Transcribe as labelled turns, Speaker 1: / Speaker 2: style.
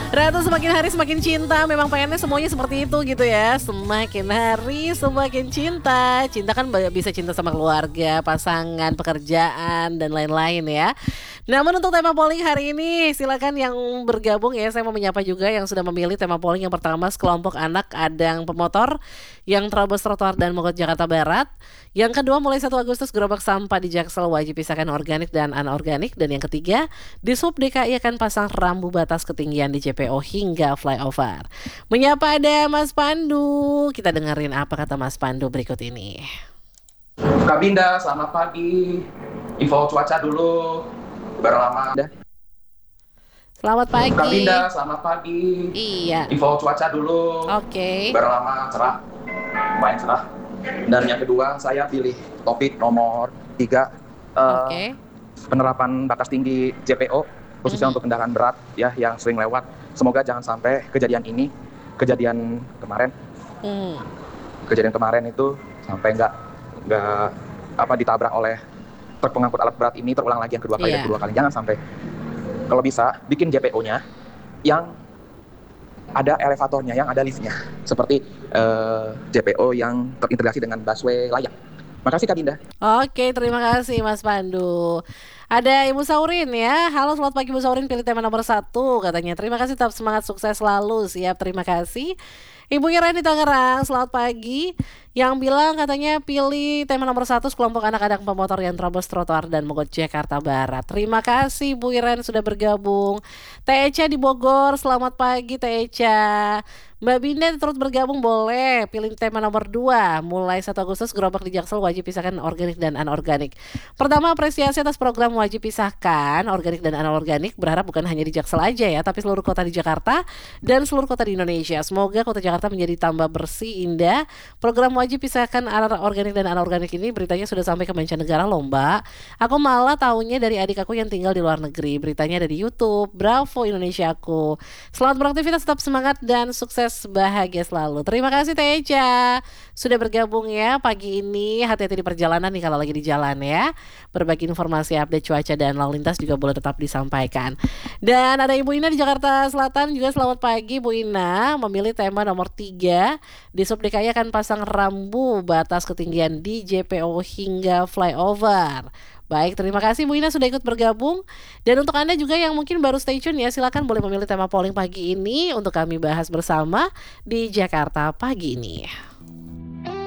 Speaker 1: Ratu semakin hari semakin cinta, memang pengennya semuanya seperti itu gitu ya. Semakin hari semakin cinta. Cinta kan bisa cinta sama keluarga, pasangan, pekerjaan, dan lain-lain ya. Namun untuk tema polling hari ini silakan yang bergabung ya. Saya mau menyapa juga yang sudah memilih tema polling. Yang pertama sekelompok anak adang pemotor yang terobos trotoar dan mogok Jakarta Barat. Yang kedua mulai 1 Agustus gerobak sampah di Jaksel wajib pisahkan organik dan anorganik. Dan yang ketiga di Sub DKI akan pasang rambu batas ketinggian di JPO hingga flyover. Menyapa ada Mas Pandu. Kita dengerin apa kata Mas Pandu berikut ini.
Speaker 2: Kak Binda, selamat pagi. Info cuaca dulu. Baru lama.
Speaker 1: Selamat pagi.
Speaker 2: Kak Binda, selamat pagi.
Speaker 1: Iya.
Speaker 2: Info cuaca dulu.
Speaker 1: Oke.
Speaker 2: Baru lama cerah. Lumayan cerah. Dan yang kedua, saya pilih topik nomor 3.
Speaker 1: Oke.
Speaker 2: Penerapan batas tinggi JPO khususnya untuk kendaraan berat ya yang sering lewat. Semoga jangan sampai kejadian kemarin itu sampai nggak ditabrak oleh truk pengangkut alat berat ini terulang lagi yang kedua kali. Jangan sampai. Kalau bisa bikin JPO-nya yang ada elevatornya, yang ada liftnya, seperti JPO yang terintegrasi dengan busway layak. Makasih Kak Dinda.
Speaker 1: Oke, terima kasih Mas Pandu. Ada Ibu Saurin ya. Halo, selamat pagi Ibu Saurin, pilih tema nomor 1 katanya. Terima kasih, tetap semangat, sukses selalu. Siap, terima kasih. Ibu Iren di Tangerang, selamat pagi. Yang bilang katanya pilih tema nomor 1 sekelompok anak-anak pemotor yang terobos trotoar dan mogok Jakarta Barat. Terima kasih Bu Iren sudah bergabung. Teh Eca di Bogor, selamat pagi Teh Eca. Mbak Binda terus bergabung boleh pilih tema nomor 2. Mulai 1 Agustus gerobak di Jaksel wajib pisahkan organik dan anorganik. Pertama, apresiasi atas program wajib pisahkan organik dan anorganik. Berharap bukan hanya di Jaksel aja ya, tapi seluruh kota di Jakarta dan seluruh kota di Indonesia. Semoga kota Jakarta menjadi tambah bersih, indah. Program wajib pisahkan organik dan anorganik ini beritanya sudah sampai ke mancanegara loh Mbak. Aku malah taunya dari adik aku yang tinggal di luar negeri. Beritanya ada di YouTube. Bravo Indonesia aku. Selamat beraktivitas, tetap semangat dan sukses, bahagia selalu. Terima kasih Teh Eca sudah bergabung ya pagi ini. Hati-hati di perjalanan nih kalau lagi di jalan ya. Berbagi informasi update cuaca dan lalu lintas juga boleh tetap disampaikan. Dan ada Ibu Ina di Jakarta Selatan juga, selamat pagi Bu Ina. Memilih tema nomor 3. Di Sub DKI akan pasang rambu batas ketinggian di JPO hingga flyover. Baik, terima kasih Bu Ina sudah ikut bergabung. Dan untuk Anda juga yang mungkin baru stay tune ya, silakan boleh memilih tema polling pagi ini untuk kami bahas bersama di Jakarta Pagi ini.